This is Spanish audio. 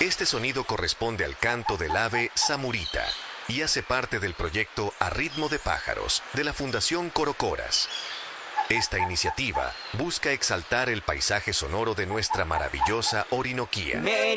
Este sonido corresponde al canto del ave samurita y hace parte del proyecto A Ritmo de Pájaros de la Fundación Corocoras. Esta iniciativa busca exaltar el paisaje sonoro de nuestra maravillosa Orinoquía.